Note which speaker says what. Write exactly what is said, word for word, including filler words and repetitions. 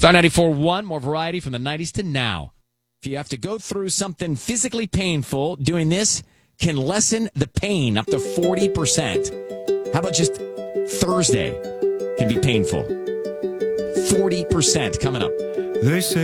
Speaker 1: Star ninety-four point one, more variety from the nineties to now. If you have to go through something physically painful, doing this can lessen the pain up to forty percent. How about just Thursday can be painful? forty percent coming up.
Speaker 2: They say